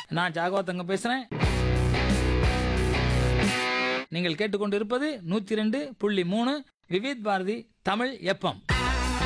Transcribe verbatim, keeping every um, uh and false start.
நான் ஜாகவத்தங்க பேசுறேன். நீங்கள் கேட்டுக்கொண்டு இருப்பது நூத்தி ரெண்டு புள்ளி மூணு விவித் பாரதி தமிழ் எஃப்எம்.